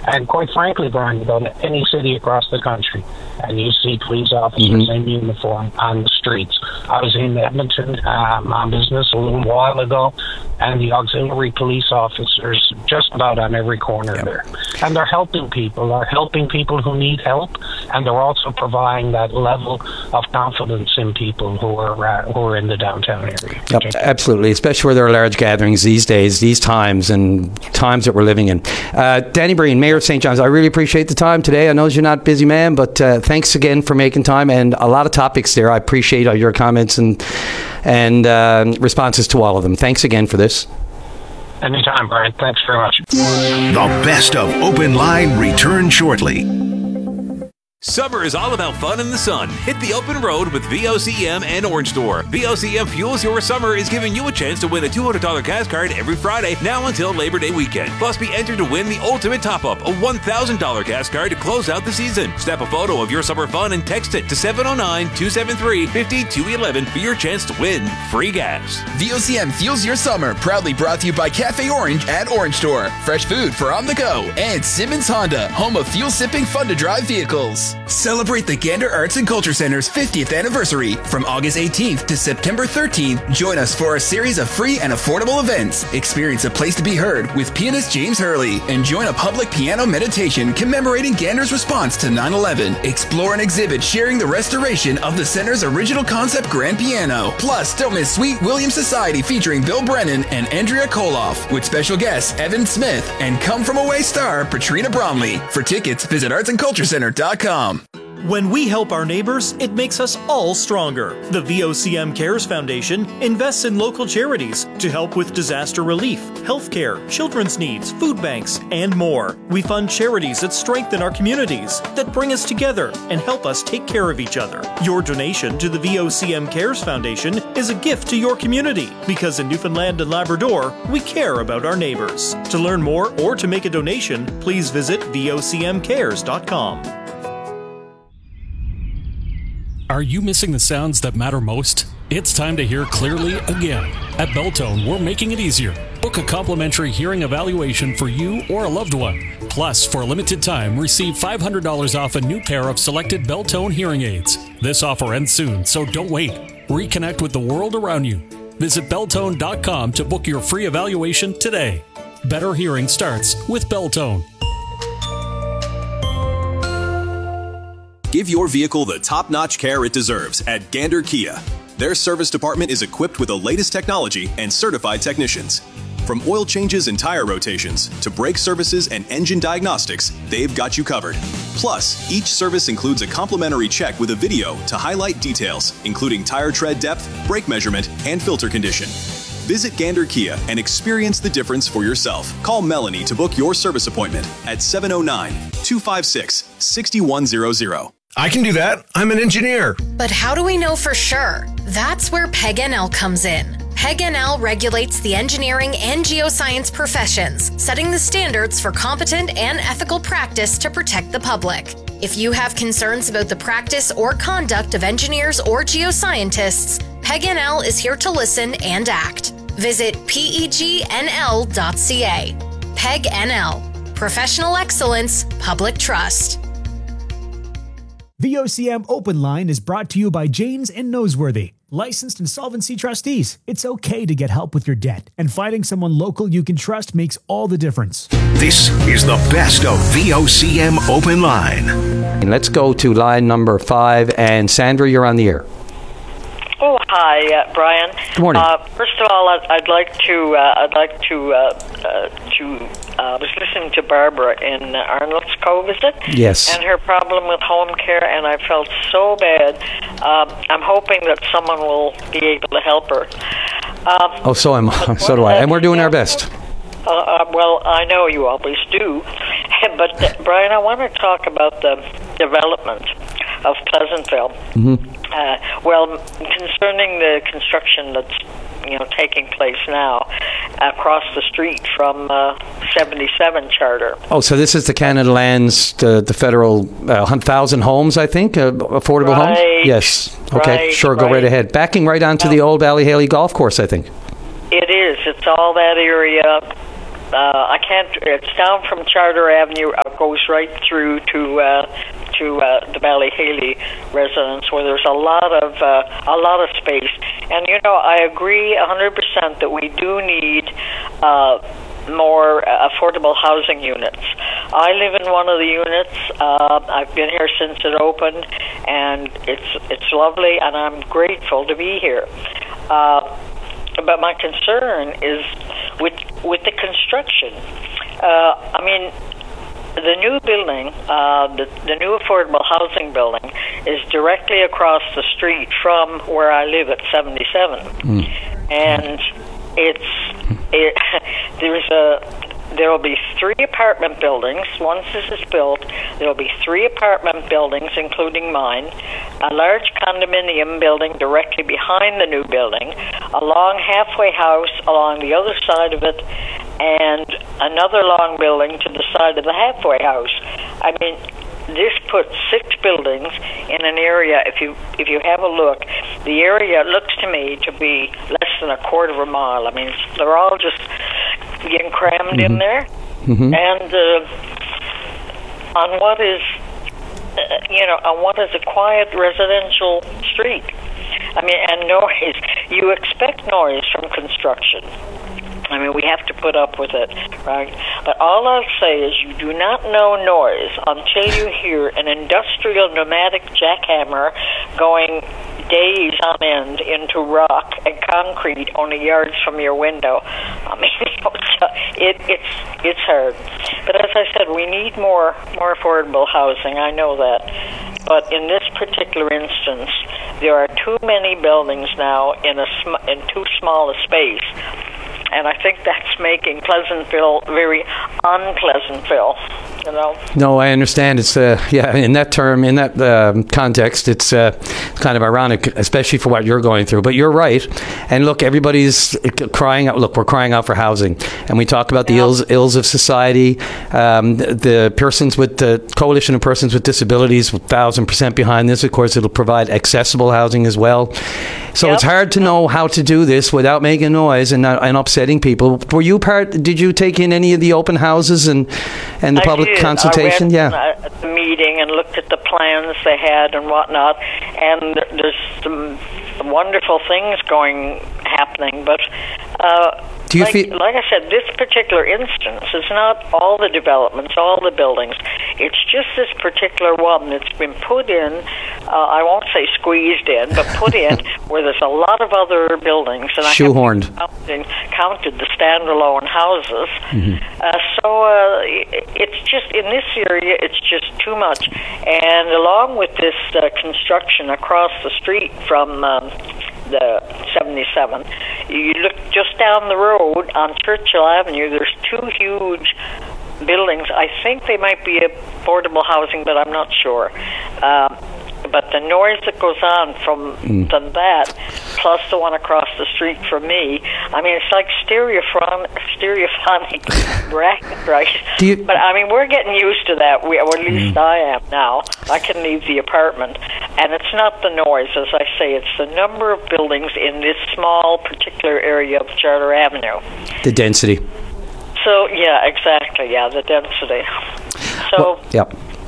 And quite frankly, Brian, you go to any city across the country and you see police officers in uniform on the streets. I was in Edmonton on business a little while ago, and the auxiliary police officers just about on every corner there. And they're helping people. They're helping people who need help, and they're also providing that level of confidence in people who are in the downtown area. Yep, absolutely, especially where there are large gatherings these days, these times, and times that we're living in. Danny Breen, Mayor of St. John's, I really appreciate the time today. I know you're not a busy man, but thanks again for making time, and a lot of topics there. I appreciate all your comments and responses to all of them. Thanks again for this. Anytime, Brian. Thanks very much. The best of Open Line returns shortly. Summer is all about fun in the sun. Hit the open road with VOCM and Orange Store. VOCM Fuels Your Summer is giving you a chance to win a $200 gas card every Friday now until Labor Day weekend. Plus, be entered to win the ultimate top-up, a $1,000 gas card to close out the season. Snap a photo of your summer fun and text it to 709-273-5211 for your chance to win free gas. VOCM Fuels Your Summer, proudly brought to you by Cafe Orange at Orange Store. Fresh food for on the go. And Simmons Honda, home of fuel-sipping, fun-to-drive vehicles. Celebrate the Gander Arts and Culture Center's 50th anniversary. From August 18th to September 13th, join us for a series of free and affordable events. Experience a place to be heard with pianist James Hurley and join a public piano meditation commemorating Gander's response to 9/11. Explore an exhibit sharing the restoration of the center's original concept grand piano. Plus, don't miss Sweet William Society featuring Bill Brennan and Andrea Koloff with special guests Evan Smith and Come From Away star Patrina Bromley. For tickets, visit artsandculturecenter.com. When we help our neighbors, it makes us all stronger. The VOCM Cares Foundation invests in local charities to help with disaster relief, healthcare, children's needs, food banks, and more. We fund charities that strengthen our communities, that bring us together and help us take care of each other. Your donation to the VOCM Cares Foundation is a gift to your community, because in Newfoundland and Labrador, we care about our neighbors. To learn more or to make a donation, please visit vocmcares.com. Are you missing the sounds that matter most? It's time to hear clearly again. At Beltone, we're making it easier. Book a complimentary hearing evaluation for you or a loved one. Plus, for a limited time, receive $500 off a new pair of selected Beltone hearing aids. This offer ends soon, so don't wait. Reconnect with the world around you. Visit Beltone.com to book your free evaluation today. Better hearing starts with Beltone. Give your vehicle the top-notch care it deserves at Gander Kia. Their service department is equipped with the latest technology and certified technicians. From oil changes and tire rotations to brake services and engine diagnostics, they've got you covered. Plus, each service includes a complimentary check with a video to highlight details, including tire tread depth, brake measurement, and filter condition. Visit Gander Kia and experience the difference for yourself. Call Melanie to book your service appointment at 709-256-6100. I can do that. I'm an engineer. But how do we know for sure? That's where PEG-NL comes in. PEG-NL regulates the engineering and geoscience professions, setting the standards for competent and ethical practice to protect the public. If you have concerns about the practice or conduct of engineers or geoscientists, PEG-NL is here to listen and act. Visit pegnl.ca. PEG-NL. Professional excellence, public trust. VOCM Open Line is brought to you by Janes and Noseworthy. Licensed insolvency trustees. It's okay to get help with your debt, and finding someone local you can trust makes all the difference. This is the best of VOCM Open Line. And let's go to line number 5, and Sandra, you're on the air. Oh, hi, Brian. Good morning. First of all, I was listening to Barbara in Arnold's Cove, is it? Yes. And her problem with home care, and I felt so bad. I'm hoping that someone will be able to help her. So do I. And we're doing our best. Well, I know you always do. But, Brian, I want to talk about the development of Pleasantville. Mm-hmm. Concerning the construction that's taking place now across the street from 77 Charter. Oh, so this is the Canada Lands, the federal 1,000 homes, I think, affordable homes? Yes. Okay, right, sure, go right ahead. Backing right onto the old Ballyhaley Golf Course, I think. It is. It's all that area. It's down from Charter Avenue, goes right through to the Ballyhaley residence, where there's a lot of space. And I agree 100% that we do need more affordable housing units. I live in one of the units. I've been here since it opened, and it's lovely, and I'm grateful to be here. But my concern is with the construction. The new building, the new affordable housing building, is directly across the street from where I live at 77, and there will be 3 apartment buildings. Once this is built, there will be 3 apartment buildings, including mine, a large condominium building directly behind the new building, a long halfway house along the other side of it, and another long building to the side of the halfway house. I mean, this puts 6 buildings in an area. If you have a look, the area looks to me to be less than a quarter of a mile. I mean, they're all just getting crammed in there, and on what is a quiet residential street. I mean, and noise. You expect noise from construction. I mean, we have to put up with it, right? But all I'll say is you do not know noise until you hear an industrial pneumatic jackhammer going days on end into rock and concrete only yards from your window. I mean, it's hard. But as I said, we need more affordable housing. I know that. But in this particular instance, there are too many buildings now in too small a space. And I think that's making Pleasantville very unpleasantville, No, I understand. It's, in that term, in that context, it's kind of ironic, especially for what you're going through. But you're right. And look, everybody's crying out. Look, we're crying out for housing. And we talk about the ills of society. The persons with the Coalition of Persons with Disabilities, 1,000% behind this. Of course, it'll provide accessible housing as well. So it's hard to know how to do this without making noise and upsetting people. Were you did you take in any of the open houses and the public consultation? I went at the meeting and looked at the plans they had and whatnot, and there's some wonderful things happening, but do you feel like I said, this particular instance is not all the developments, all the buildings. It's just this particular one that's been put in, I won't say squeezed in, but put in where there's a lot of other buildings. And shoehorned. I counted the standalone houses. So it's just, in this area, it's just too much. And along with this construction across the street from the 77, you look just down the road on Churchill Avenue, there's 2 huge buildings. I think they might be affordable housing, but I'm not sure. But the noise that goes on from that, plus the one across the street from me, I mean, it's like stereophonic bracket, right? But I mean, we're getting used to that. Or at least I am now. I can leave the apartment, and it's not the noise, as I say. It's the number of buildings in this small particular area of Charter Avenue. The density. So yeah, exactly. Yeah, the density. So. Well,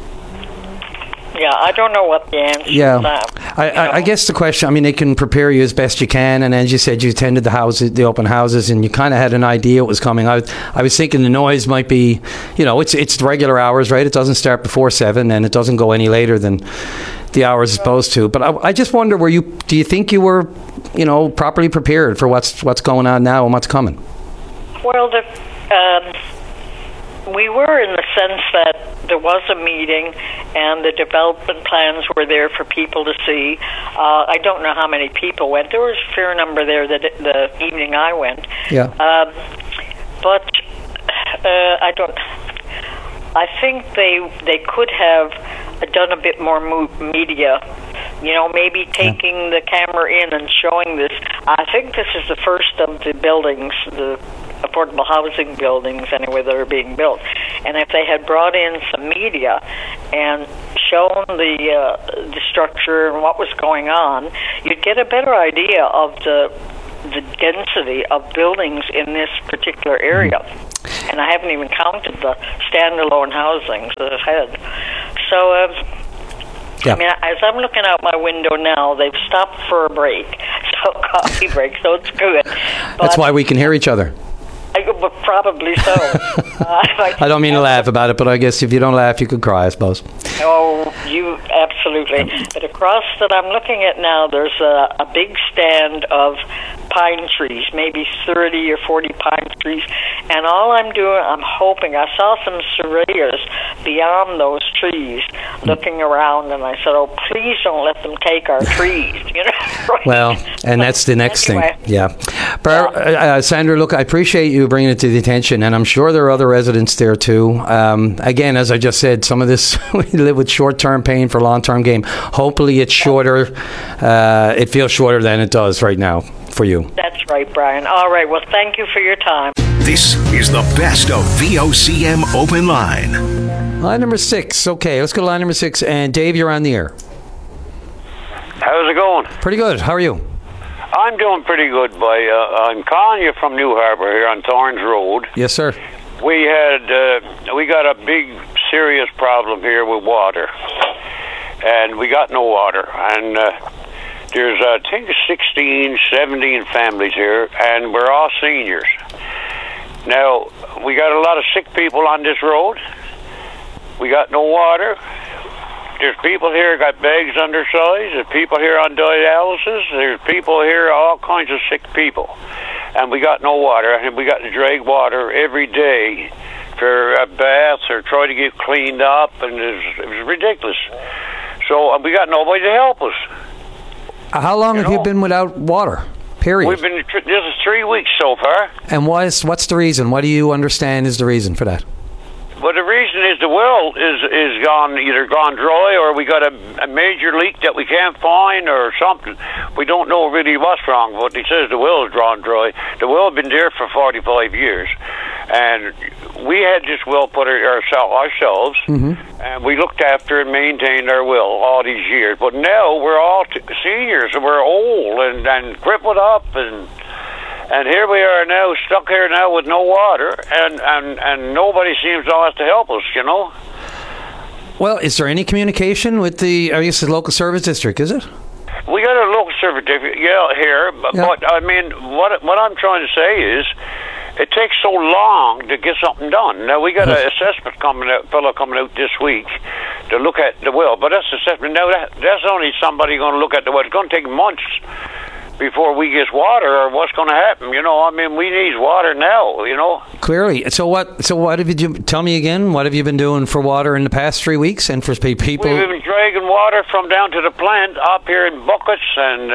yeah, I don't know what the answer is. I guess the question, I mean, they can prepare you as best you can, and as you said, you attended the open houses, and you kind of had an idea what was coming. I was thinking the noise might be, it's regular hours, right? It doesn't start before 7, and it doesn't go any later than the hours it's supposed to. But I just wonder, do you think you were, properly prepared for what's going on now and what's coming? Well, we were, in the sense that there was a meeting and the development plans were there for people to see. I don't know how many people went. There was a fair number there the evening I went. Yeah. But I think they could have done a bit more media. Maybe taking the camera in and showing this. I think this is the first of the buildings, the affordable housing buildings anyway, that are being built. And if they had brought in some media and shown the structure and what was going on, you'd get a better idea of the density of buildings in this particular area. And I haven't even counted the standalone housings that it had. So, yeah. I mean, as I'm looking out my window now, they've stopped for a break, coffee break, so it's good. But that's why we can hear each other. Probably so. I don't mean to laugh about it, but I guess if you don't laugh, you could cry, I suppose. Oh, you absolutely. But across that I'm looking at now, there's a big stand of pine trees, maybe 30 or 40 pine trees. And all I'm doing, I'm hoping, I saw some surveyors beyond those trees looking around, and I said, oh, please don't let them take our trees, you know. Well, and that's the next thing. Yeah. Sandra, look, I appreciate you bringing it to the attention, and I'm sure there are other residents there too. Again, as I just said, some of this, we live with short-term pain for long-term gain. Hopefully it's shorter. It feels shorter than it does right now for you. That's right, Brian. All right, well, thank you for your time. This is the best of VOCM Open Line. Line number 6. Okay, let's go to line number 6. And Dave, you're on the air. How's it going? Pretty good. How are you? I'm doing pretty good, boy. I'm calling you from New Harbour here on Thorns Road. Yes, sir. We got a big, serious problem here with water, and we got no water. And there's, I think, 16, 17 families here, and we're all seniors. Now, we got a lot of sick people on this road. We got no water. There's people here got bags undersized. There's people here on dialysis. There's people here, all kinds of sick people. And we got no water. And we got to drag water every day for baths or try to get cleaned up. And it was ridiculous. So we got nobody to help us. How long have you been without water? Period. We've been, this is 3 weeks so far. And what's the reason? What do you understand is the reason for that? Well, the reason is the well is either gone dry, or we got a major leak that we can't find, or something. We don't know really what's wrong, but he says the well is gone dry. The well has been there for 45 years, and we had this well put ourselves, and we looked after and maintained our well all these years. But now we're all seniors, and we're old and crippled up, and here we are now, stuck here now with no water, and nobody seems to us to help us, you know. Well, is there any communication with the local service district, is it? We got a local service district, here, but I mean, what I'm trying to say is, it takes so long to get something done. Now, we got an assessment fellow coming out this week to look at the well, but that's assessment. Now, that's only somebody going to look at the well. It's going to take months before we get water, or what's going to happen, you know. I mean, we need water now, you know. Clearly. So what have you, tell me again, what have you been doing for water in the past 3 weeks and for people? We've been dragging water from down to the plant up here in buckets, and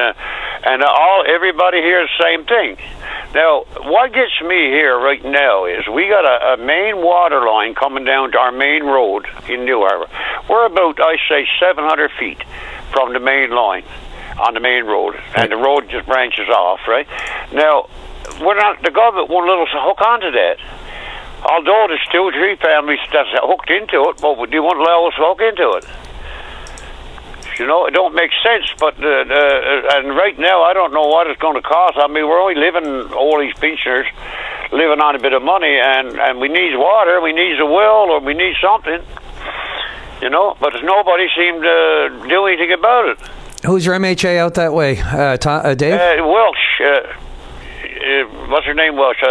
everybody here is the same thing. Now, what gets me here right now is we got a main water line coming down to our main road in New Harbour. We're about, I say, 700 feet from the main line on the main road, and the road just branches off, right? Now, the government won't let us hook onto that. Although there's 2 or 3 families that's hooked into it, but they won't allow us to hook into it. You know, it don't make sense, but and right now I don't know what it's going to cost. I mean, we're only living, all these pensioners, living on a bit of money, and we need water, we need a well, or we need something, you know, but nobody seemed to do anything about it. Who's your MHA out that way, Dave? Welsh. What's her name, Welsh?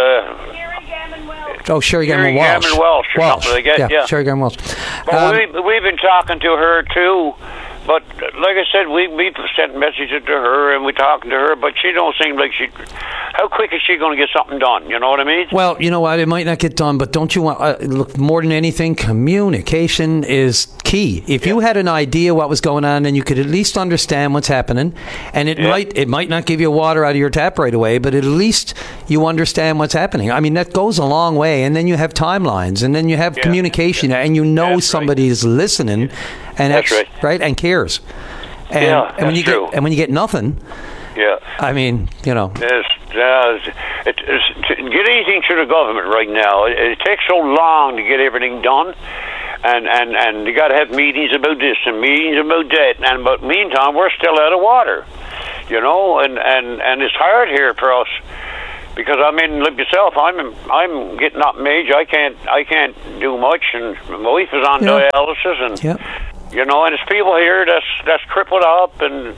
Sherry Gammon Welsh. Gammon Welsh or something like that, yeah. Sherry Gammon Welsh. Well, we've been talking to her, too. But like I said, we sent messages to her, and we're talking to her, but she don't seem like how quick is she going to get something done? You know what I mean? Well, you know what? It might not get done, but don't you want, look, more than anything, communication is key. If you had an idea what was going on, then you could at least understand what's happening, and it might not give you water out of your tap right away, but at least you understand what's happening. I mean, that goes a long way, and then you have timelines, and then you have communication, and you know somebody is listening, and that's right, and cares. And when you get nothing, I mean, you know. Get anything to the government right now. It takes so long to get everything done, and you got to have meetings about this and meetings about that. But meantime, we're still out of water, you know, and it's hard here for us Because I mean, like yourself, I'm getting up in age. I can't do much, and my wife is on dialysis, and you know, and there's people here that's crippled up, and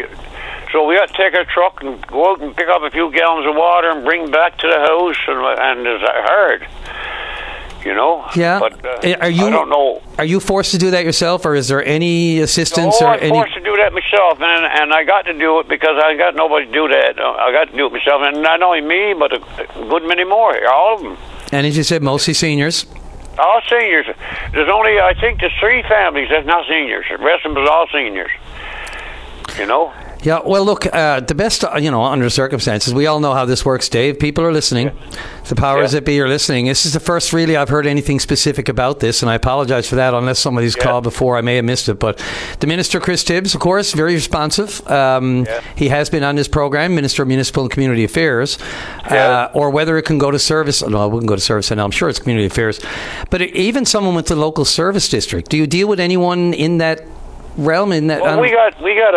so we got to take our truck and go out and pick up a few gallons of water and bring back to the house, and it's hard. You know? Yeah. But I don't know. Are you forced to do that yourself, or is there any assistance? No, or I'm forced to do that myself, and I got to do it because I got nobody to do that. I got to do it myself, and not only me, but a good many more here, all of them. And as you said, mostly seniors. All seniors. There's only, I think, there's 3 families that's not seniors. The rest of them is all seniors. You know? Yeah, well, look, the best, under circumstances, we all know how this works, Dave. People are listening. The powers that be are listening. This is the first, really, I've heard anything specific about this, and I apologize for that, unless somebody's called before. I may have missed it. But the Minister, Chris Tibbs, of course, very responsive. He has been on this program, Minister of Municipal and Community Affairs, or whether it can go to service. No, it wouldn't go to service, and I'm sure it's Community Affairs. But even someone with the local service district, do you deal with anyone in that realm? In that, well, we got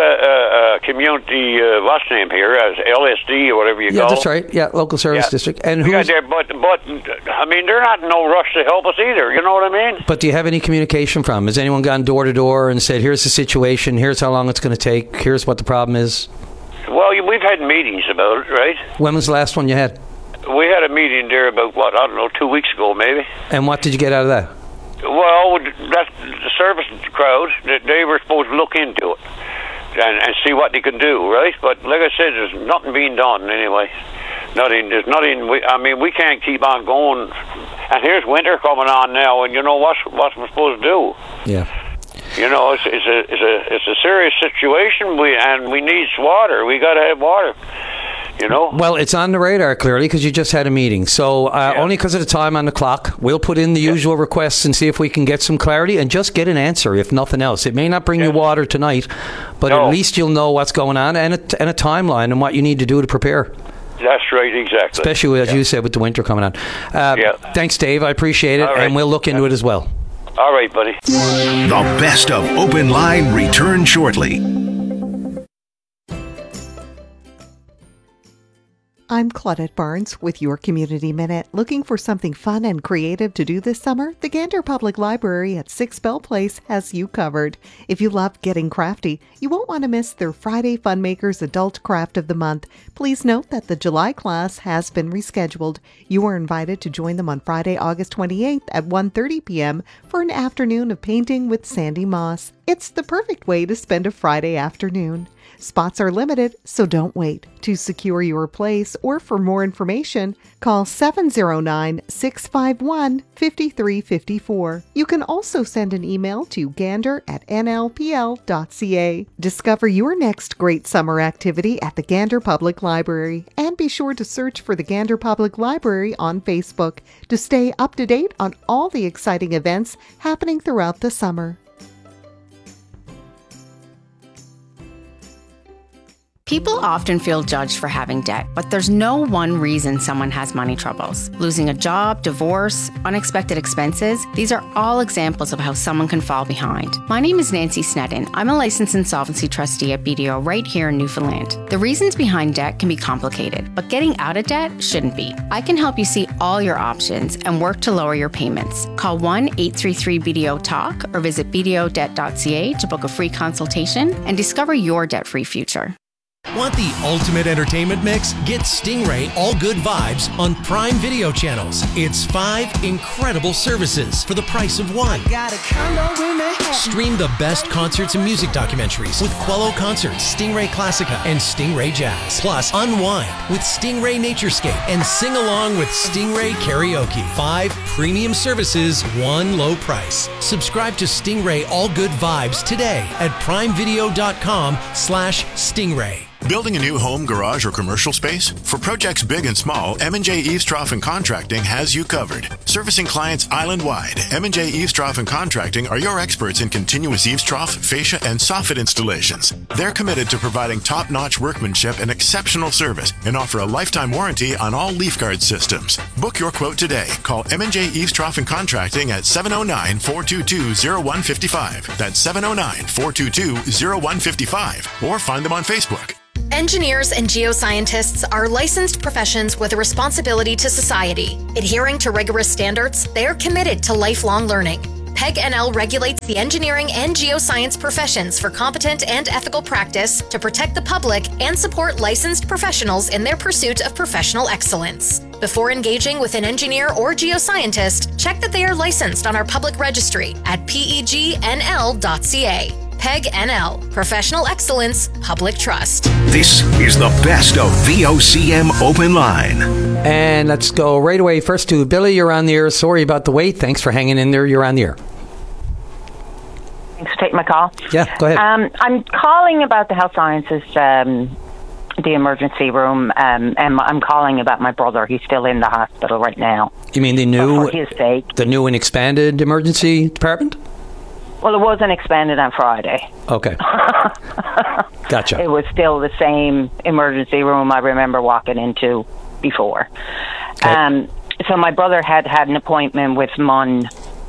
a community what's name here as LSD or whatever you call it. Yeah, that's right. Yeah, local service district. And we got there, but I mean, they're not in no rush to help us either. You know what I mean? But do you have any communication from? Has anyone gone door to door and said, "Here's the situation. Here's how long it's going to take. Here's what the problem is"? Well, we've had meetings about it, right? When was the last one you had? We had a meeting there about 2 weeks ago, maybe. And what did you get out of that? Well, that's the service crowd. They were supposed to look into it and see what they can do, right? But like I said, there's nothing being done anyway. There's nothing. I mean, we can't keep on going. And here's winter coming on now, and you know what's we're supposed to do? Yeah. You know, it's a serious situation. We need water. We got to have water. You know? Well, it's on the radar, clearly, because you just had a meeting. So only because of the time on the clock, we'll put in the usual requests and see if we can get some clarity and just get an answer, if nothing else. It may not bring you water tonight, but at least you'll know what's going on and a timeline and what you need to do to prepare. That's right, exactly. Especially, as you said, with the winter coming on. Thanks, Dave. I appreciate it, and we'll look into it as well. All right, buddy. The best of Open Line returns shortly. I'm Claudette Barnes with your Community Minute. Looking for something fun and creative to do this summer? The Gander Public Library at 6 Bell Place has you covered. If you love getting crafty, you won't want to miss their Friday Funmakers Adult Craft of the Month. Please note that the July class has been rescheduled. You are invited to join them on Friday, August 28th at 1:30 p.m. for an afternoon of painting with Sandy Moss. It's the perfect way to spend a Friday afternoon. Spots are limited, so don't wait. To secure your place or for more information, call 709-651-5354. You can also send an email to gander@nlpl.ca. Discover your next great summer activity at the Gander Public Library, and be sure to search for the Gander Public Library on Facebook to stay up to date on all the exciting events happening throughout the summer. People often feel judged for having debt, but there's no one reason someone has money troubles. Losing a job, divorce, unexpected expenses, these are all examples of how someone can fall behind. My name is Nancy Sneddon. I'm a licensed insolvency trustee at BDO right here in Newfoundland. The reasons behind debt can be complicated, but getting out of debt shouldn't be. I can help you see all your options and work to lower your payments. Call 1-833-BDO-TALK or visit bdodebt.ca to book a free consultation and discover your debt-free future. Want the ultimate entertainment mix? Get Stingray All Good Vibes on Prime Video channels. It's 5 incredible services for the price of one. Stream the best concerts and music documentaries with Quello Concerts, Stingray Classica, and Stingray Jazz. Plus, unwind with Stingray Naturescape and sing along with Stingray Karaoke. 5 premium services, one low price. Subscribe to Stingray All Good Vibes today at primevideo.com/Stingray. Building a new home, garage, or commercial space? For projects big and small, M&J Eavestrough and Contracting has you covered. Servicing clients island-wide, M&J Eavestrough and Contracting are your experts in continuous eavestrough, fascia, and soffit installations. They're committed to providing top-notch workmanship and exceptional service and offer a lifetime warranty on all leaf guard systems. Book your quote today. Call M&J Eavestrough and Contracting at 709-422-0155. That's 709-422-0155. Or find them on Facebook. Engineers and geoscientists are licensed professions with a responsibility to society. Adhering to rigorous standards, they are committed to lifelong learning. PEG NL regulates the engineering and geoscience professions for competent and ethical practice to protect the public and support licensed professionals in their pursuit of professional excellence. Before engaging with an engineer or geoscientist, check that they are licensed on our public registry at pegnl.ca. PEG NL, Professional Excellence, Public Trust. This is the best of VOCM Open Line. And let's go right away first to Billy. You're on the air. Sorry about the wait. Thanks for hanging in there. You're on the air. Thanks for taking my call. Yeah, go ahead. I'm calling about the health sciences, the emergency room, and I'm calling about my brother. He's still in the hospital right now. You mean the new, for his sake, the new and expanded emergency department? Well, it wasn't expanded on Friday. Okay. Gotcha. It was still the same emergency room I remember walking into before. Okay. So my brother had an appointment with Mun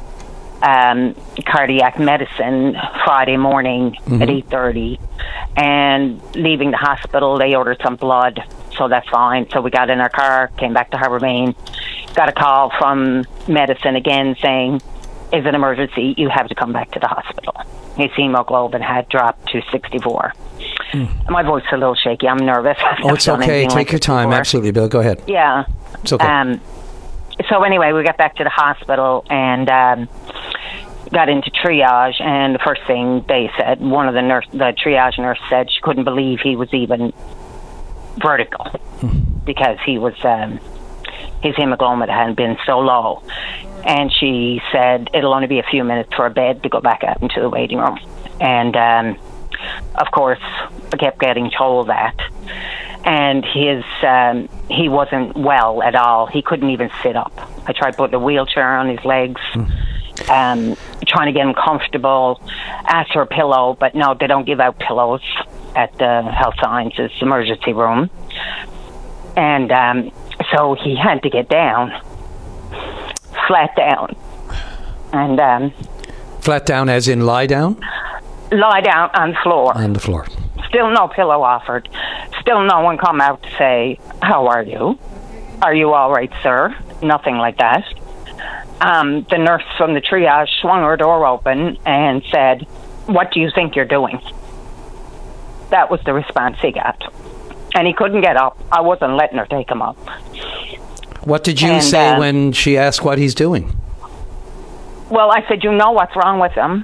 cardiac medicine Friday morning at 8:30, and leaving the hospital, they ordered some blood, so that's fine. So we got in our car, came back to Harbour Main, got a call from medicine again saying, "Is an emergency, you have to come back to the hospital." His hemoglobin had dropped to 64. My voice is a little shaky. I'm nervous. Oh, it's okay. Take your time. Before. Absolutely, Bill. Go ahead. Yeah. It's okay. So anyway, we got back to the hospital and got into triage. And the first thing they said, the triage nurse said she couldn't believe he was even vertical because he was his hemoglobin had been so low. And she said it'll only be a few minutes for a bed to go back out into the waiting room. And of course, I kept getting told that. And he wasn't well at all. He couldn't even sit up. I tried putting a wheelchair on his legs, trying to get him comfortable, asked for a pillow, but no, they don't give out pillows at the health sciences emergency room. And so he had to get down. Flat down. And flat down as in lie down? Lie down on the floor. On the floor. Still no pillow offered. Still no one come out to say, "How are you? Are you all right, sir?" Nothing like that. The nurse from the triage swung her door open and said, "What do you think you're doing?" That was the response he got. And he couldn't get up. I wasn't letting her take him up. What did you say when she asked what he's doing? Well, I said, "You know what's wrong with him.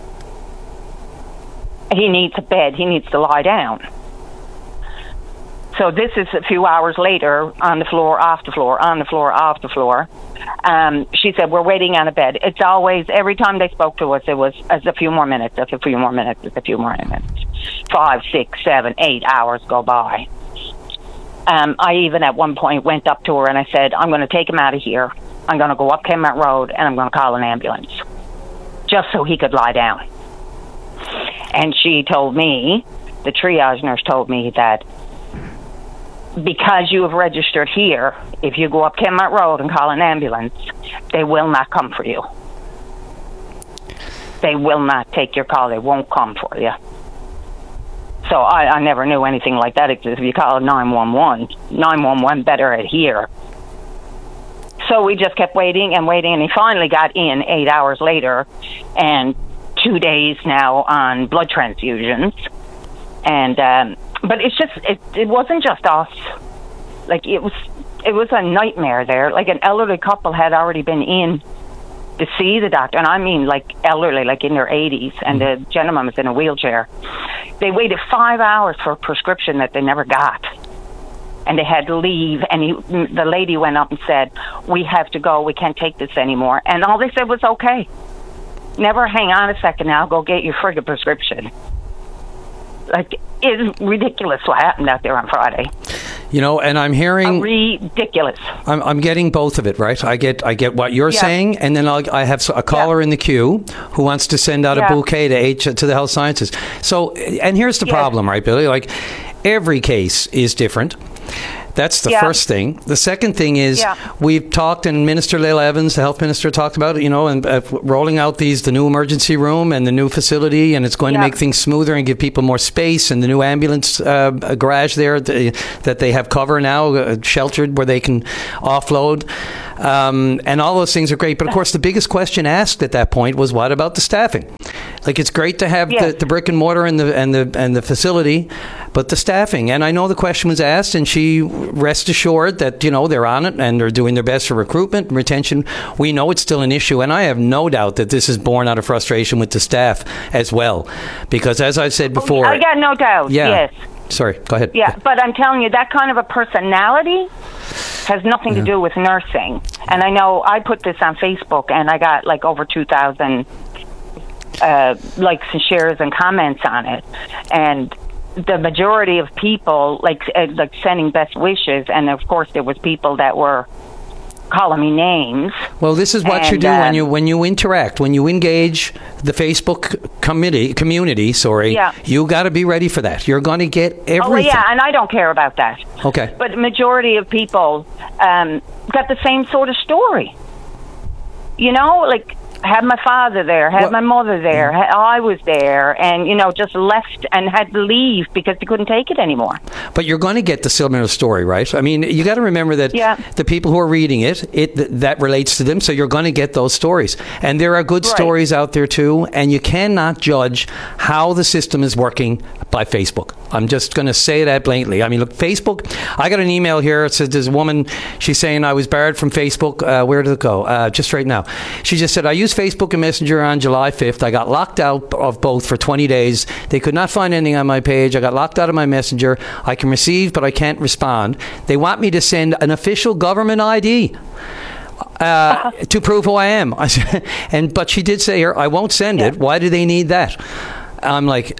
He needs a bed. He needs to lie down." So this is a few hours later, on the floor, off the floor, on the floor, off the floor. She said, "We're waiting on a bed." It's always, every time they spoke to us, it was as a few more minutes, as a few more minutes, as a few more minutes. 5, 6, 7, 8 hours go by. I even at one point went up to her and I said, "I'm going to take him out of here. I'm going to go up Kmart Road and I'm going to call an ambulance just so he could lie down." And she told me, the triage nurse told me that because you have registered here, if you go up Kmart Road and call an ambulance, they will not come for you. They will not take your call. They won't come for you. So I never knew anything like that existed. If you call 911, 911 better adhere. So we just kept waiting and waiting, and he finally got in 8 hours later, and 2 days now on blood transfusions. And but it's just it wasn't just us. Like it was a nightmare there. Like an elderly couple had already been in to see the doctor, and I mean like elderly, like in their 80s, and the gentleman was in a wheelchair. They waited 5 hours for a prescription that they never got, and they had to leave. And the lady went up and said, "We have to go. We can't take this anymore." And all they said was, "Okay." Never hang on a second now. Go get your friggin' prescription. Like, it's ridiculous what happened out there on Friday. You know, and I'm hearing ridiculous. I'm getting both of it, right? I get what you're saying, and then I have a caller in the queue who wants to send out a bouquet to the health sciences. So, and here's the problem, right, Billy? Like, every case is different. That's the first thing. The second thing is we've talked, and Minister Lael Evans, the health minister, talked about it, and rolling out the new emergency room and the new facility, and it's going to make things smoother and give people more space, and the new ambulance garage there that they have cover now, sheltered, where they can offload. And all those things are great. But of course, the biggest question asked at that point was, what about the staffing? Like, it's great to have the brick and mortar and the facility, but the staffing. And I know the question was asked, and she rest assured that, they're on it and they're doing their best for recruitment and retention. We know it's still an issue, and I have no doubt that this is born out of frustration with the staff as well. Because as I've said before... I got no doubt, yes. Sorry, go ahead. Yeah, but I'm telling you, that kind of a personality has nothing to do with nursing. And I know I put this on Facebook, and I got like over 2,000 likes and shares and comments on it. And the majority of people like sending best wishes, and of course there was people that were calling me names. Well, this is what you do when you interact, when you engage the Facebook community. You got to be ready for that. You're going to get everything. Oh, yeah, and I don't care about that. Okay. But the majority of people got the same sort of story. Had my father there, had my mother there, I was there, and, just left and had to leave because they couldn't take it anymore. But you're going to get the similar story, right? I mean, you got to remember that the people who are reading that relates to them, so you're going to get those stories. And there are good stories out there too, and you cannot judge how the system is working by Facebook. I'm just going to say that blatantly. I mean, look, Facebook, I got an email here. It says there's a woman, she's saying, I was barred from Facebook. Where did it go? Just right now. She just said, I used Facebook and Messenger on July 5th. I got locked out of both for 20 days. They could not find anything on my page. I got locked out of my Messenger. I can receive, but I can't respond. They want me to send an official government ID to prove who I am. But she did say here, I won't send it. Why do they need that? I'm like,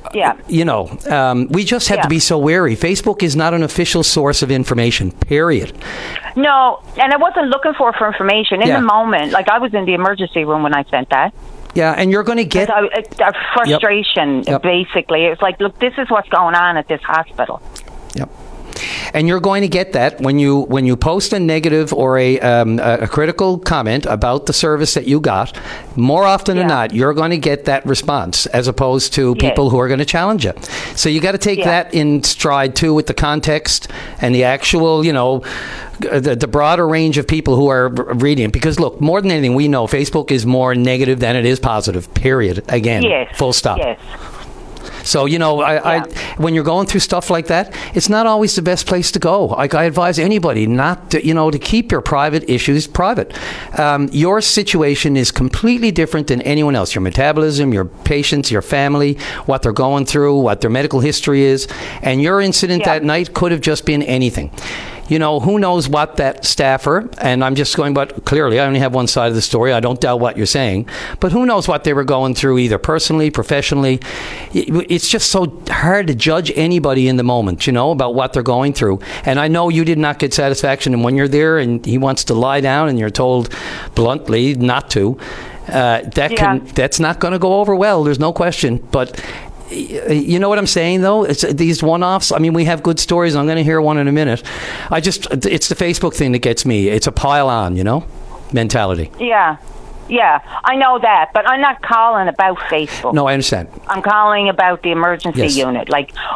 we just have to be so wary. Facebook is not an official source of information, period. No, and I wasn't looking for information in the moment. Like, I was in the emergency room when I sent that. Yeah, and you're going to get... a frustration, basically. It's like, look, this is what's going on at this hospital. Yep. And you're going to get that when you post a negative or a critical comment about the service that you got. More often than not, you're going to get that response, as opposed to people who are going to challenge it. So you got to take that in stride too, with the context and the actual, the broader range of people who are reading it. Because look, more than anything, we know Facebook is more negative than it is positive. Period. Again, full stop. Yes. So, when you're going through stuff like that, it's not always the best place to go. Like, I advise anybody not to, to keep your private issues private. Your situation is completely different than anyone else. Your metabolism, your patients, your family, what they're going through, what their medical history is. And your incident that night could have just been anything. Who knows what that staffer, and I'm just going, but clearly I only have one side of the story. I don't doubt what you're saying, but who knows what they were going through, either personally, professionally. It's just so hard to judge anybody in the moment, about what they're going through. And I know you did not get satisfaction. And when you're there and he wants to lie down and you're told bluntly not to, that's not going to go over well. There's no question. But you know what I'm saying, though? It's these one-offs. I mean, we have good stories. I'm going to hear one in a minute. It's the Facebook thing that gets me. It's a pile-on, mentality. Yeah, I know that, but I'm not calling about Facebook. No, I understand. I'm calling about the emergency unit.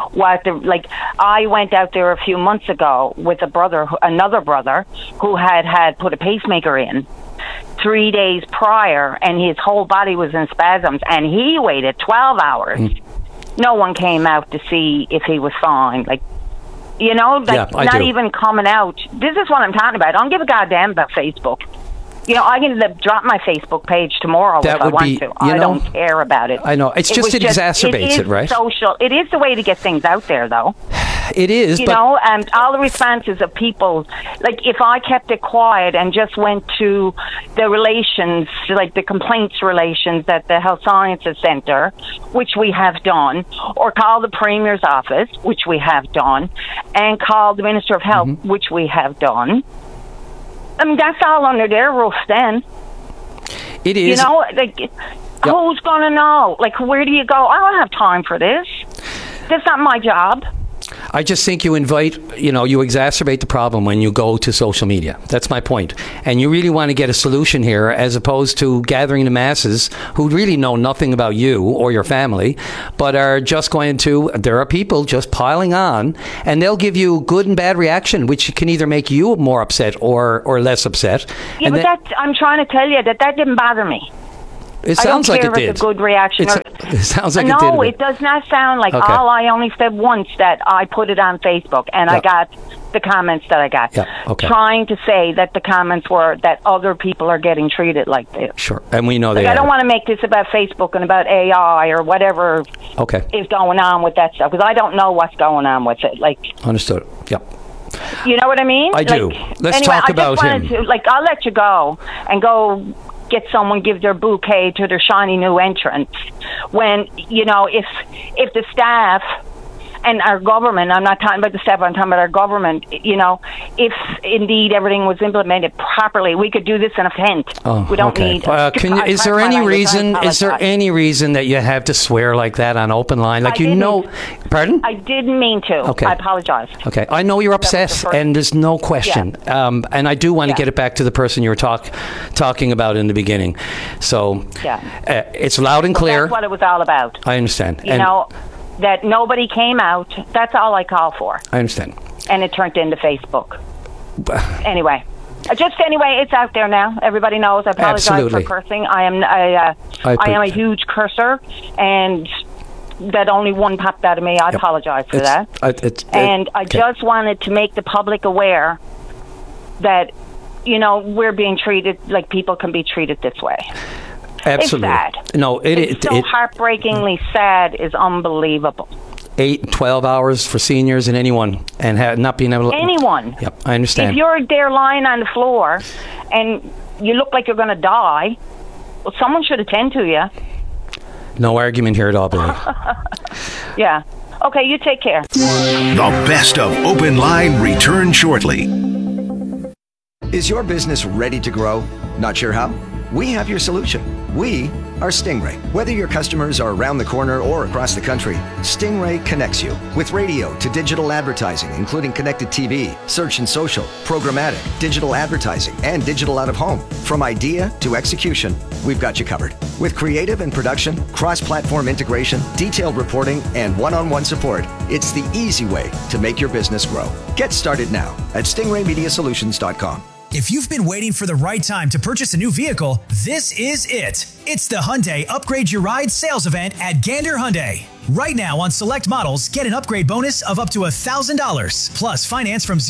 I went out there a few months ago with another brother who had put a pacemaker in 3 days prior, and his whole body was in spasms, and he waited 12 hours. No one came out to see if he was fine. Not even coming out. This is what I'm talking about. I don't give a goddamn about Facebook. I can drop my Facebook page tomorrow if I want to. I don't care about it. I know. It exacerbates it, right? Social. It is the way to get things out there, though. It is, and all the responses of people, like if I kept it quiet and just went to the relations, like the complaints relations at the Health Sciences Centre, which we have done, or call the Premier's office, which we have done, and call the Minister of Health, which we have done. I mean, that's all under their roof then. It is. Who's going to know? Like, where do you go? I don't have time for this. That's not my job. I just think you exacerbate the problem when you go to social media. That's my point. And you really want to get a solution here, as opposed to gathering the masses who really know nothing about you or your family, but are just there are people just piling on, and they'll give you good and bad reaction, which can either make you more upset or less upset. Yeah, and but I'm trying to tell you that didn't bother me. It sounds like it did. It's a good reaction. It sounds like no, it did. No, it does not sound like okay. I only said once that I put it on Facebook, and I got the comments that I got. Yeah, okay. Trying to say that the comments were that other people are getting treated like this. Sure, and we know they are. I don't want to make this about Facebook and about AI or whatever is going on with that stuff, because I don't know what's going on with it. Understood. Yep. You know what I mean? I do. Let's talk about him. I'll let you go and go get someone give their bouquet to their shiny new entrance. When, if the staff and our government, I'm not talking about the staff, I'm talking about our government, if indeed everything was implemented properly, we could do this in a hint. We don't need... Is there any reason that you have to swear like that on open line? Pardon? I didn't mean to. Okay. I apologize. Okay. I know you're upset, and there's no question. Yeah. And I do want to get it back to the person you were talking about in the beginning. So it's loud and clear. That's what it was all about. I understand. That nobody came out. That's all I call for. I understand. And it turned into Facebook. Anyway, it's out there now. Everybody knows. I apologize for cursing. I am a huge cursor, and that only one popped out of me. I apologize for that. I just wanted to make the public aware that, we're being treated like people can be treated this way. Absolutely. It's sad. No, it's so heartbreakingly sad is unbelievable. 8-12 hours for seniors and anyone, and not being able to... Anyone. Yep, I understand. If you're there lying on the floor and you look like you're going to die, well, someone should attend to you. No argument here at all, Billy. Yeah. Okay, you take care. The best of Open Line return shortly. Is your business ready to grow? Not sure how? We have your solution. We are Stingray. Whether your customers are around the corner or across the country, Stingray connects you with radio to digital advertising, including connected TV, search and social, programmatic, digital advertising, and digital out-of-home. From idea to execution, we've got you covered. With creative and production, cross-platform integration, detailed reporting, and one-on-one support, it's the easy way to make your business grow. Get started now at stingraymediasolutions.com. If you've been waiting for the right time to purchase a new vehicle, this is it. It's the Hyundai Upgrade Your Ride sales event at Gander Hyundai. Right now on select models, get an upgrade bonus of up to $1,000, plus finance from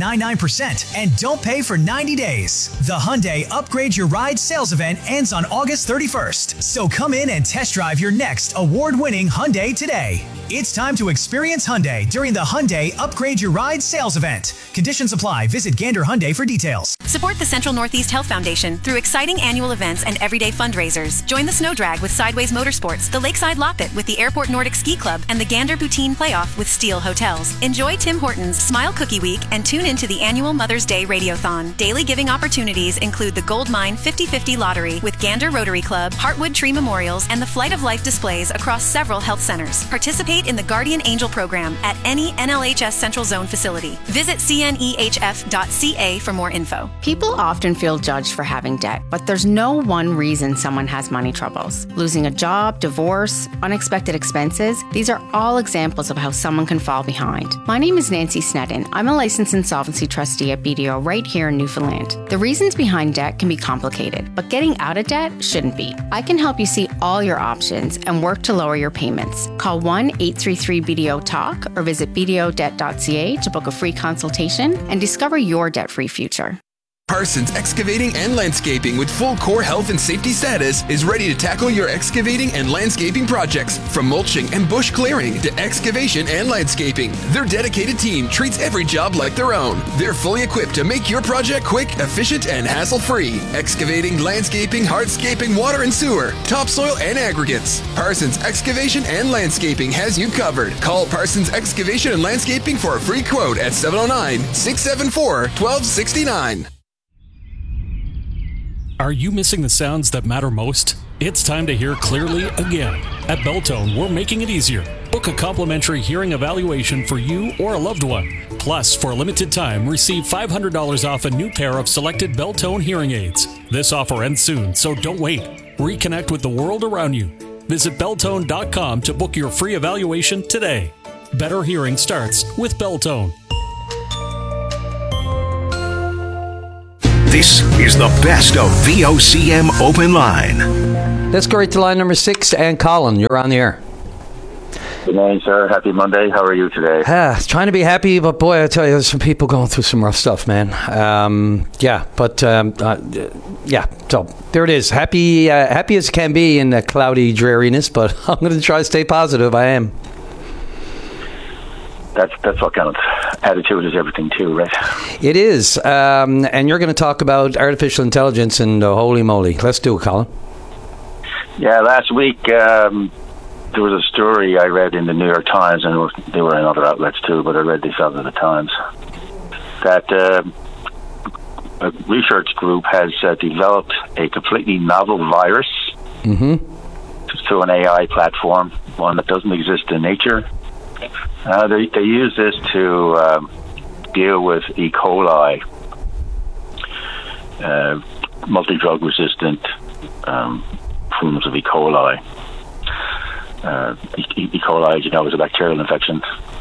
0.99%, and don't pay for 90 days. The Hyundai Upgrade Your Ride sales event ends on August 31st, so come in and test drive your next award-winning Hyundai today. It's time to experience Hyundai during the Hyundai Upgrade Your Ride sales event. Conditions apply. Visit Gander Hyundai for details. Support the Central Northeast Health Foundation through exciting annual events and everyday fundraisers. Join the Snow Drag with Sideways Motorsports, the Lakeside Loppet with the Airport Nordic Ski Club, and the Gander Poutine Playoff with Steel Hotels. Enjoy Tim Hortons Smile Cookie Week and tune into the annual Mother's Day Radiothon. Daily giving opportunities include the Gold Mine 50/50 Lottery with Gander Rotary Club, Heartwood Tree Memorials, and the Flight of Life displays across several health centers. Participate in the Guardian Angel program at any NLHS Central Zone facility. Visit cnehf.ca for more info. People often feel judged for having debt, but there's no one reason someone has money troubles. Losing a job, divorce, unexpected expenses, these are all examples of how someone can fall behind. My name is Nancy Snedden. I'm a licensed insolvency trustee at BDO right here in Newfoundland. The reasons behind debt can be complicated, but getting out of debt shouldn't be. I can help you see all your options and work to lower your payments. Call 1-833-BDO-TALK or visit bdodebt.ca to book a free consultation and discover your debt-free future. Parsons Excavating and Landscaping with full core health and safety status is ready to tackle your excavating and landscaping projects. From mulching and bush clearing to excavation and landscaping, their dedicated team treats every job like their own. They're fully equipped to make your project quick, efficient, and hassle-free. Excavating, landscaping, hardscaping, water and sewer, topsoil, and aggregates. Parsons Excavation and Landscaping has you covered. Call Parsons Excavation and Landscaping for a free quote at 709-674-1269. Are you missing the sounds that matter most? It's time to hear clearly again. At Beltone, we're making it easier. Book a complimentary hearing evaluation for you or a loved one. Plus, for a limited time, receive $500 off a new pair of selected Beltone hearing aids. This offer ends soon, so don't wait. Reconnect with the world around you. Visit Beltone.com to book your free evaluation today. Better hearing starts with Beltone. This is the best of VOCM Open Line. Let's go right to line number 6, and Colin, you're on the air. Good morning, sir. Happy Monday. How are you today? Trying to be happy, but boy, I tell you, there's some people going through some rough stuff, man. So there it is. Happy as can be in the cloudy dreariness, but I'm going to try to stay positive. I am. That's what counts. Attitude is everything too, right? It is. And you're going to talk about artificial intelligence, and holy moly. Let's do it, Colin. Yeah, last week there was a story I read in the New York Times, and they were in other outlets too, but I read this out of the Times, that a research group has developed a completely novel virus through an AI platform, one that doesn't exist in nature. They use this to deal with E. coli, multi-drug resistant forms of E. coli. E. coli, as you know, is a bacterial infection,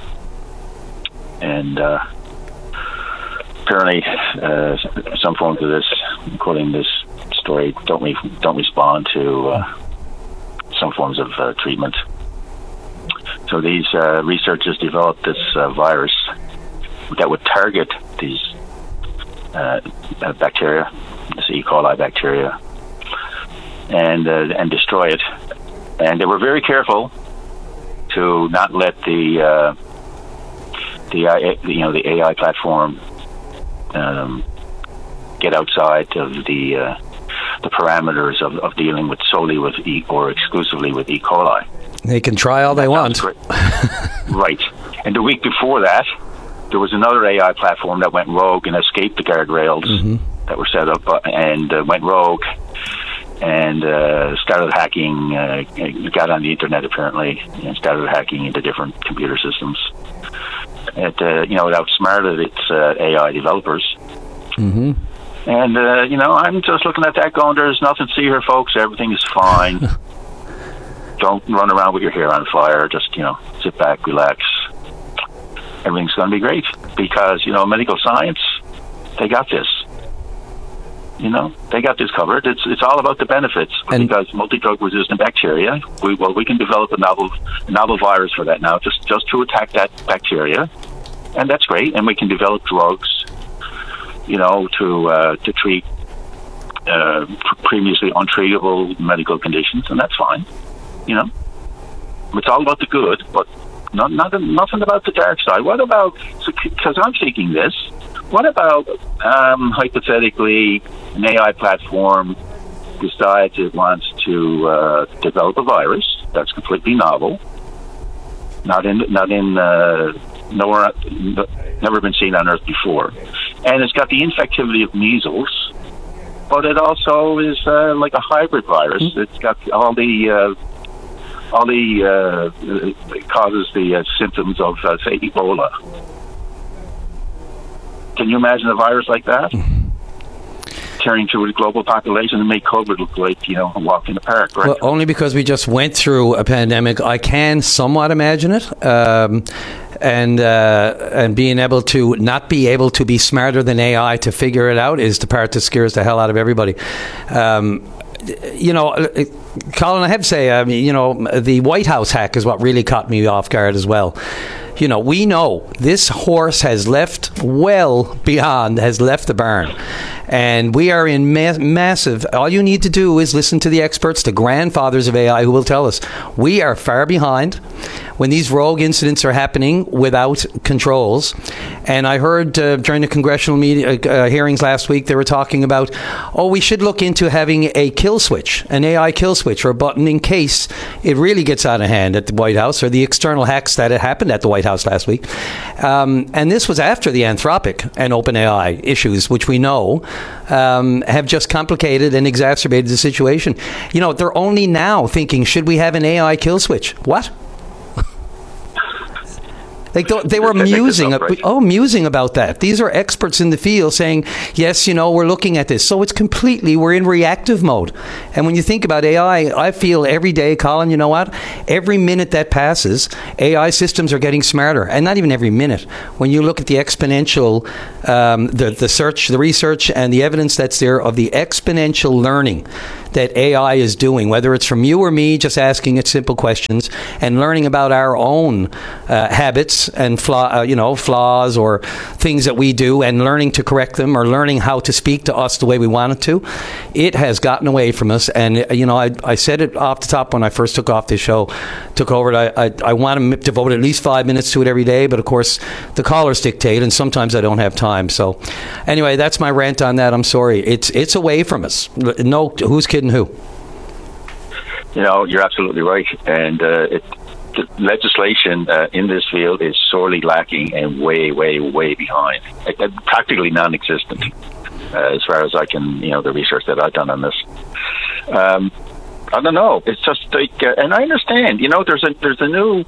and apparently some forms of this, according to this story, don't respond to some forms of treatment. So these researchers developed this virus that would target these bacteria, this E. coli bacteria, and destroy it. And they were very careful to not let the AI platform get outside of the parameters of dealing with solely with or exclusively with E. coli. They can try all they want. Right. And the week before that, there was another AI platform that went rogue and escaped the guardrails that were set up and went rogue and started hacking, got on the internet apparently, and started hacking into different computer systems. It outsmarted its AI developers. And, I'm just looking at that going, there's nothing to see here, folks. Everything is fine. Don't run around with your hair on fire. Just, sit back, relax. Everything's going to be great because, medical science, they got this. They got this covered. It's all about the benefits because multi-drug resistant bacteria, we can develop a novel virus for that now, just to attack that bacteria. And that's great. And we can develop drugs, to treat previously untreatable medical conditions, and that's fine. It's all about the good, but nothing about the dark side. What about, because I'm thinking this, what about hypothetically an AI platform decides it wants to develop a virus that's completely novel, nowhere, never been seen on Earth before, and it's got the infectivity of measles, but it also is like a hybrid virus. It's got all the causes the symptoms of say Ebola. Can you imagine a virus like that tearing through the global population and make COVID look like a walk in the park? Right? Well, only because we just went through a pandemic, I can somewhat imagine it. And being able to not be able to be smarter than AI to figure it out is the part that scares the hell out of everybody. Colin, I have to say, the White House hack is what really caught me off guard as well. We know this horse has left the barn. And we are in massive, all you need to do is listen to the experts, the grandfathers of AI, who will tell us we are far behind when these rogue incidents are happening without controls. And I heard during the congressional hearings last week, they were talking about, we should look into having a kill switch, an AI kill switch or a button in case it really gets out of hand at the White House, or the external hacks that had happened at the White House last week. And this was after the Anthropic and OpenAI issues, which we know have just complicated and exacerbated the situation. They're only now thinking, should we have an AI kill switch? What? Like they were musing about that. These are experts in the field saying, yes, we're looking at this. So we're in reactive mode. And when you think about AI, I feel every day, Colin, you know what? Every minute that passes, AI systems are getting smarter. And not even every minute. When you look at the exponential, the research and the evidence that's there of the exponential learning that AI is doing, whether it's from you or me just asking it simple questions and learning about our own habits and flaws or things that we do and learning to correct them or learning how to speak to us the way we want it to, it has gotten away from us. And, I said it off the top when I first took over it. I want to devote at least 5 minutes to it every day, but of course the callers dictate and sometimes I don't have time. So anyway, that's my rant on that. I'm sorry. It's away from us. No, who's kidding who? You're absolutely right. And the legislation in this field is sorely lacking and way, way, way behind. Practically non-existent as far as I can, the research that I've done on this. I don't know. It's just like, and I understand, there's a new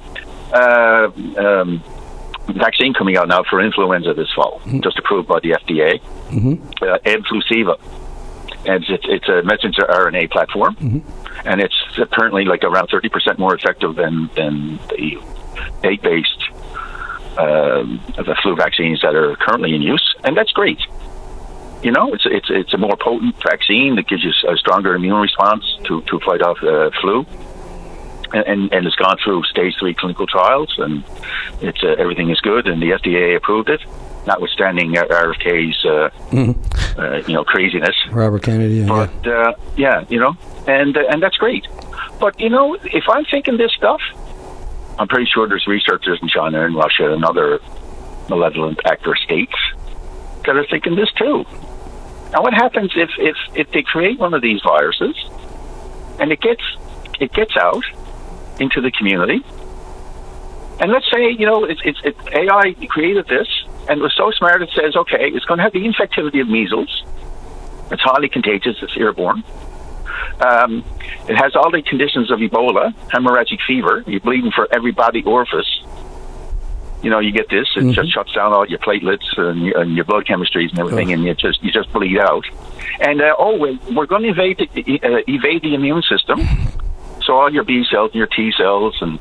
vaccine coming out now for influenza this fall, just approved by the FDA, Ebflusiva. And it's a messenger RNA platform, and it's apparently like around 30% more effective than the egg-based the flu vaccines that are currently in use, and that's great. It's a more potent vaccine that gives you a stronger immune response to fight off flu, and it's gone through stage 3 clinical trials, and it's everything is good, and the FDA approved it. Notwithstanding RFK's, craziness. Robert Kennedy, but and that's great. But if I'm thinking this stuff, I'm pretty sure there's researchers in China and Russia and other malevolent actor states that are thinking this too. Now, what happens if they create one of these viruses and it gets out into the community? And let's say it's AI created this. And it was so smart it says, okay, it's going to have the infectivity of measles. It's highly contagious. It's airborne. It has all the conditions of Ebola, hemorrhagic fever. You're bleeding for every body orifice. You get this. It just shuts down all your platelets and your blood chemistries and everything, and you just bleed out. And we're going to evade the immune system. So all your B cells and your T cells and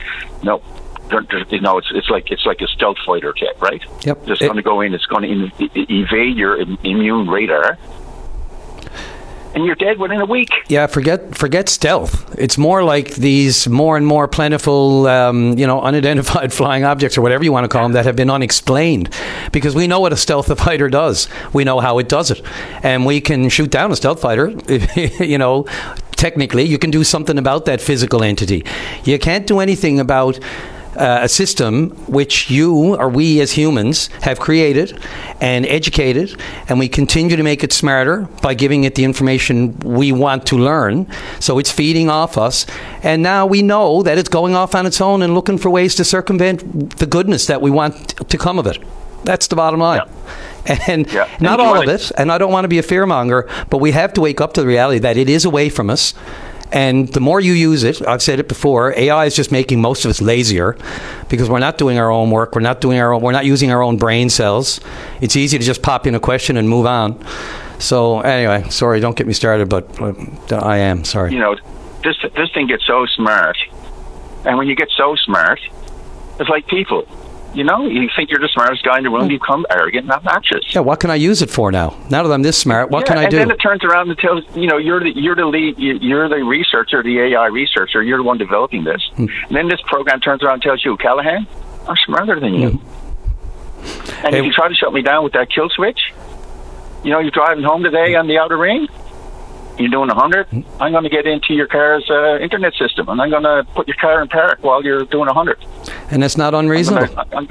it's like a stealth fighter jet, right? Yep. Just going to go in. It's going to evade your immune radar, and you're dead within a week. Yeah, forget stealth. It's more like these more and more plentiful, unidentified flying objects or whatever you want to call them that have been unexplained. Because we know what a stealth fighter does. We know how it does it, and we can shoot down a stealth fighter. Technically, you can do something about that physical entity. You can't do anything about a system which you or we as humans have created and educated, and we continue to make it smarter by giving it the information we want to learn. So it's feeding off us, and now we know that it's going off on its own and looking for ways to circumvent the goodness that we want to come of it. That's the bottom line. Yeah. And not all of it, and I don't want to be a fearmonger, but we have to wake up to the reality that it is away from us. And the more you use it, I've said it before, AI is just making most of us lazier because we're not doing our own work. We're not using our own brain cells. It's easy to just pop in a question and move on. So anyway, sorry, don't get me started, but I am sorry. This thing gets so smart, and when you get so smart, it's like people. You think you're the smartest guy in the room, you become arrogant and obnoxious. Yeah, what can I use it for now? Now that I'm this smart, what can I do? And then it turns around and tells, you're the lead, you're the researcher, the AI researcher, you're the one developing this. And then this program turns around and tells you, Callahan, I'm smarter than you. And if you try to shut me down with that kill switch, you're driving home today on the outer ring, you're doing 100, I'm going to get into your car's internet system, and I'm going to put your car in park while you're doing 100. And that's not unreasonable.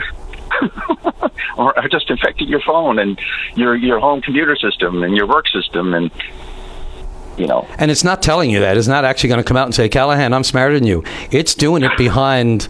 Or I just infected your phone and your home computer system and your work system, and And it's not telling you that. It's not actually going to come out and say, Callahan, I'm smarter than you. It's doing it behind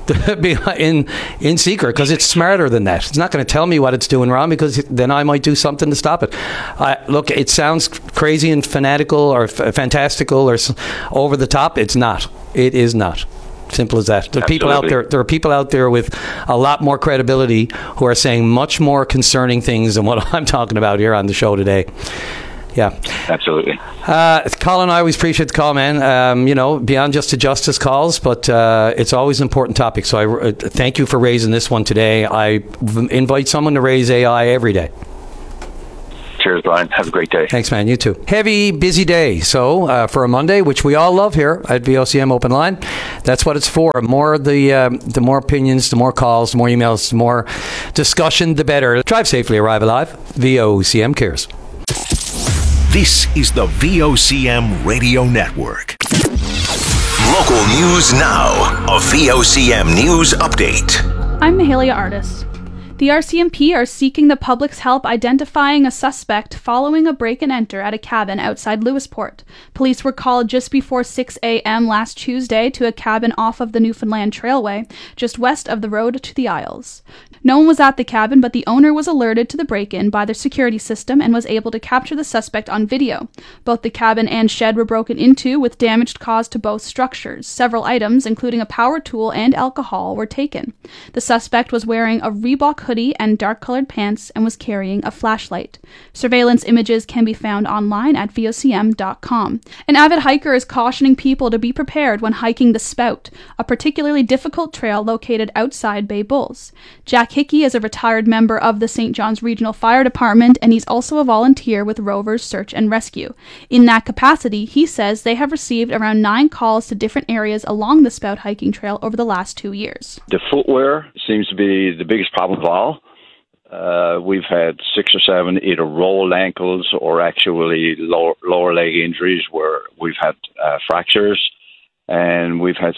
in secret because it's smarter than that. It's not going to tell me what it's doing wrong because then I might do something to stop it. Look, it sounds crazy and fanatical or fantastical or over the top. It's not. It is not. Simple as that. There are people out Absolutely. there are people out there with a lot more credibility who are saying much more concerning things than what I'm talking about here on the show today. Yeah. Absolutely. Colin, I always appreciate the call, man. Beyond just the justice calls, but it's always an important topic. So I thank you for raising this one today. I invite someone to raise AI every day. Cheers, Brian. Have a great day. Thanks, man. You too. Heavy, busy day. So for a Monday, which we all love here at VOCM Open Line, that's what it's for. The more opinions, the more calls, the more emails, the more discussion, the better. Drive safely, arrive alive. VOCM cares. This is the VOCM Radio Network. Local news now. A VOCM news update. I'm Mahalia Artis. The RCMP are seeking the public's help identifying a suspect following a break-and-enter at a cabin outside Lewisport. Police were called just before 6 a.m. last Tuesday to a cabin off of the Newfoundland Trailway, just west of the road to the Isles. No one was at the cabin, but the owner was alerted to the break-in by their security system and was able to capture the suspect on video. Both the cabin and shed were broken into, with damage caused to both structures. Several items, including a power tool and alcohol, were taken. The suspect was wearing a Reebok hoodie and dark-colored pants and was carrying a flashlight. Surveillance images can be found online at vocm.com. An avid hiker is cautioning people to be prepared when hiking the Spout, a particularly difficult trail located outside Bay Bulls. Jack Hickey is a retired member of the St. John's Regional Fire Department, and he's also a volunteer with Rovers Search and Rescue. In that capacity, he says they have received around 9 calls to different areas along the Spout hiking trail over the last 2 years. The footwear seems to be the biggest problem of all. We've had 6 or 7 either rolled ankles or actually lower leg injuries where we've had fractures, and we've had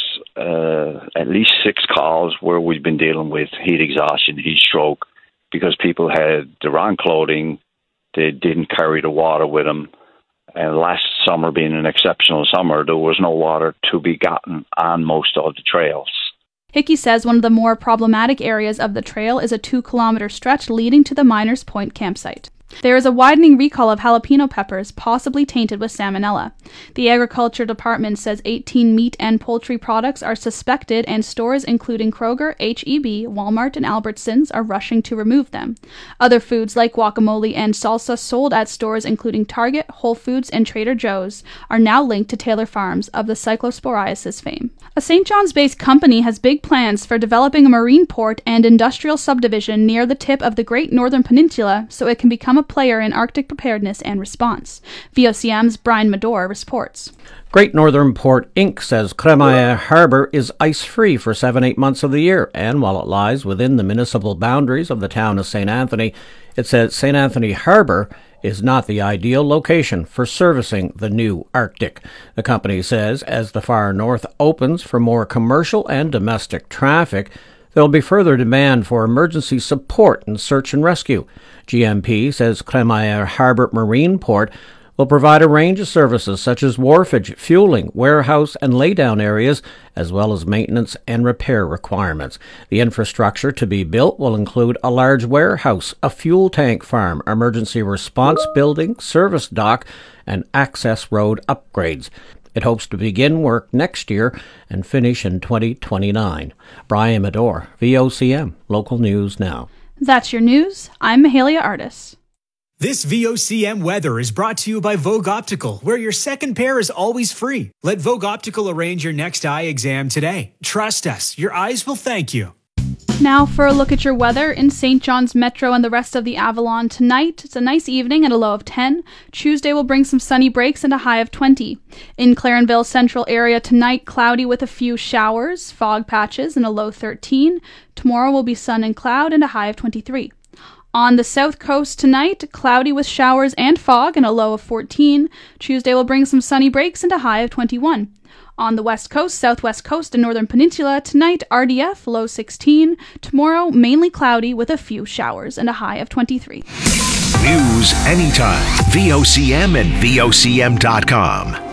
at least 6 calls where we've been dealing with heat exhaustion, heat stroke, because people had the wrong clothing, they didn't carry the water with them, and last summer being an exceptional summer, there was no water to be gotten on most of the trails. Hickey says one of the more problematic areas of the trail is a 2-kilometer stretch leading to the Miners Point campsite. There is a widening recall of jalapeno peppers, possibly tainted with salmonella. The Agriculture Department says 18 meat and poultry products are suspected, and stores including Kroger, H-E-B, Walmart, and Albertsons are rushing to remove them. Other foods like guacamole and salsa sold at stores including Target, Whole Foods, and Trader Joe's are now linked to Taylor Farms of the cyclosporiasis fame. A St. John's-based company has big plans for developing a marine port and industrial subdivision near the tip of the Great Northern Peninsula so it can become a player in Arctic preparedness and response. VOCM's Brian Medore reports. Great Northern Port Inc. says Cremaia Harbour is ice-free for 7-8 months of the year, and while it lies within the municipal boundaries of the town of St. Anthony, it says St. Anthony Harbour is not the ideal location for servicing the new Arctic. The company says as the far north opens for more commercial and domestic traffic, there will be further demand for emergency support and search and rescue. GMP says Cremaia Harbour Marine Port will provide a range of services such as wharfage, fueling, warehouse and laydown areas, as well as maintenance and repair requirements. The infrastructure to be built will include a large warehouse, a fuel tank farm, emergency response building, service dock, and access road upgrades. It hopes to begin work next year and finish in 2029. Brian Medore, VOCM, Local News Now. That's your news. I'm Mahalia Artis. This VOCM weather is brought to you by Vogue Optical, where your second pair is always free. Let Vogue Optical arrange your next eye exam today. Trust us, your eyes will thank you. Now for a look at your weather in St. John's Metro and the rest of the Avalon tonight. It's a nice evening and a low of 10. Tuesday will bring some sunny breaks and a high of 20. In Clarenville Central area tonight, cloudy with a few showers, fog patches, and a low 13. Tomorrow will be sun and cloud and a high of 23. On the south coast tonight, cloudy with showers and fog and a low of 14. Tuesday will bring some sunny breaks and a high of 21. On the west coast, southwest coast, and northern peninsula, tonight RDF, low 16. Tomorrow, mainly cloudy with a few showers and a high of 23. News anytime. VOCM and VOCM.com.